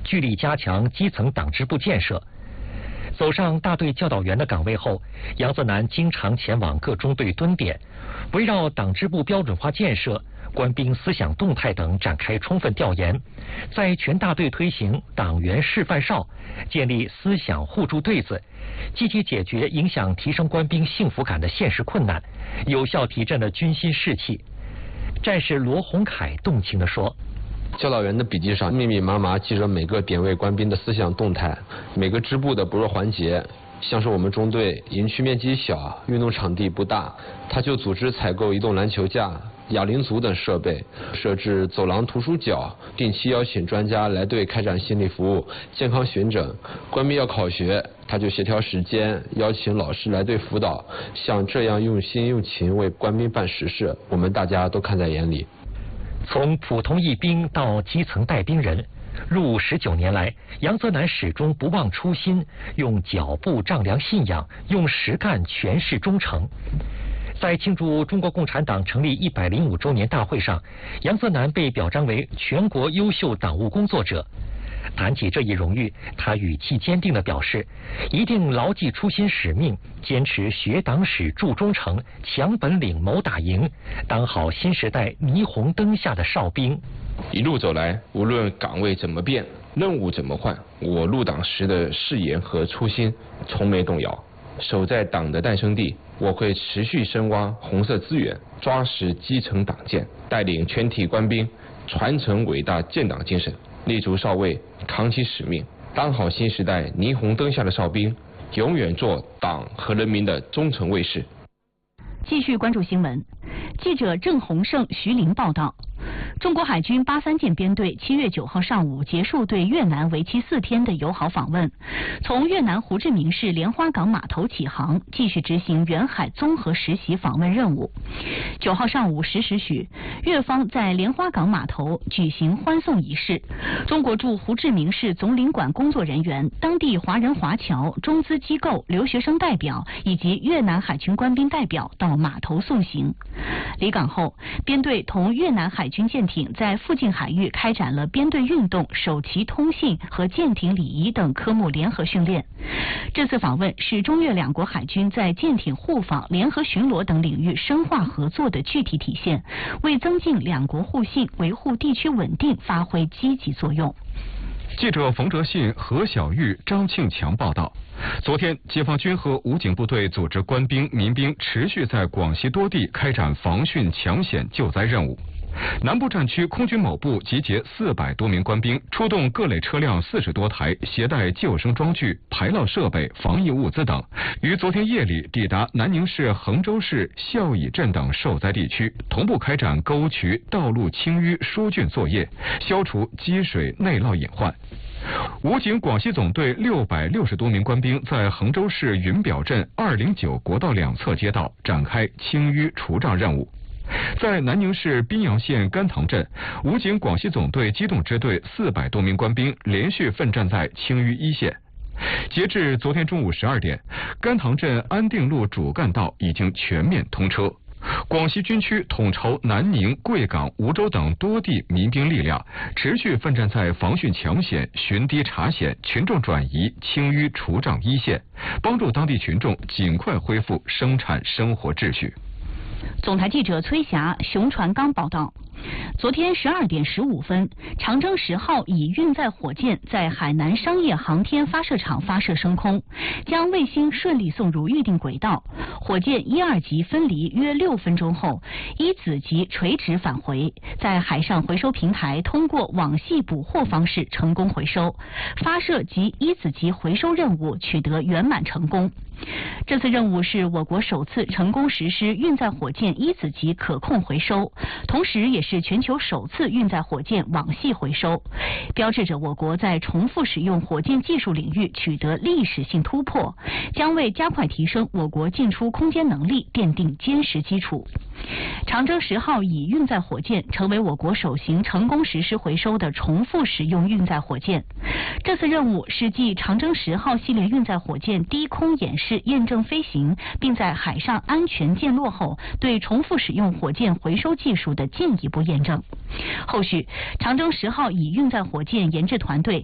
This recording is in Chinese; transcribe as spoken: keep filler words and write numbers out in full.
聚力加强基层党支部建设。走上大队教导员的岗位后，杨泽南经常前往各中队蹲点，围绕党支部标准化建设、官兵思想动态等展开充分调研，在全大队推行党员示范哨，建立思想互助队子，积极解决影响提升官兵幸福感的现实困难，有效提振了军心士气。战士罗洪凯动情地说： 教导员的笔记上密密麻麻记着每个点位官兵的思想动态，每个支部的不弱环节。像是我们中队营区面积小，运动场地不大，他就组织采购移动篮球架、哑铃组等设备，设置走廊图书角，定期邀请专家来队开展心理服务、健康巡诊。官兵要考学，他就协调时间，邀请老师来队辅导。像这样用心用情为官兵办实事，我们大家都看在眼里。 从普通一兵到基层带兵人，入伍十九年来，杨泽南始终不忘初心，用脚步丈量信仰，用实干诠释忠诚。在庆祝中国共产党成立一百零五周年大会上，杨泽南被表彰为全国优秀党务工作者。谈起这一荣誉，他语气坚定地表示，一定牢记初心使命，坚持学党史铸忠诚，强本领谋打赢，当好新时代霓虹灯下的哨兵。 一路走来，无论岗位怎么变，任务怎么换，我入党时的誓言和初心从没动摇。守在党的诞生地，我会持续深挖红色资源，抓实基层党建，带领全体官兵传承伟大建党精神，立足哨位，扛起使命，当好新时代霓虹灯下的哨兵，永远做党和人民的忠诚卫士。 继续关注新闻，记者郑洪胜、徐林报道。中国海军八三舰编队七月九号上午结束对越南为期四天的友好访问，从越南胡志明市莲花港码头起航，继续执行远海综合实习访问任务。九号上午十时许，越方在莲花港码头举行欢送仪式，中国驻胡志明市总领馆工作人员、当地华人华侨、中资机构、留学生代表以及越南海军官兵代表到码头送行。离港后，编队同越南海军舰艇在附近海域开展了编队运动、首旗通信和舰艇礼仪等科目联合训练。这次访问是中越两国海军在舰艇互访、联合巡逻等领域深化合作的具体体现，为增进两国互信、维护地区稳定发挥积极作用。 记者冯哲信、何小玉、张庆强报道。昨天，解放军和武警部队组织官兵、民兵持续在广西多地开展防汛抢险救灾任务。南部战区空军某部集结四百多名官兵，出动各类车辆四十多台，携带救生装具、排涝设备、防疫物资等，于昨天夜里抵达南宁市、衡州市孝乙镇等受灾地区，同步开展沟渠、道路清淤疏浚作业，消除积水内涝隐患。武警广西总队六百六十多名官兵在衡州市云表镇二零九国道两侧街道展开清淤除障任务。在南宁市宾阳县甘塘镇，武警广西总队机动支队四百多名官兵连续奋战在清淤一线。截至昨天中午十二点，甘塘镇安定路主干道已经全面通车。广西军区统筹南宁、贵港、梧州等多地民兵力量，持续奋战在防汛抢险、巡堤查险、群众转移、清淤除障一线，帮助当地群众尽快恢复生产生活秩序。 总台记者崔霞、熊传刚报道。昨天十二点十五分，长征十号乙运载火箭在海南商业航天发射场发射升空，将卫星顺利送入预定轨道。火箭一二级分离约六分钟后，一子级垂直返回，在海上回收平台通过网系捕获方式成功回收，发射及一子级回收任务取得圆满成功。这次任务是我国首次成功实施运载火箭一子级可控回收，同时也是全球首次运载火箭网系回收，标志着我国在重复使用火箭技术领域取得历史性突破，将为加快提升我国进出空间能力奠定坚实基础。长征十号乙运载火箭成为我国首型成功实施回收的重复使用运载火箭。这次任务是继长征十号系列运载火箭低空演示验证飞行，并在海上安全降落后，对重复使用火箭回收技术的进一步验证。后续，长征十号乙运载火箭研制团队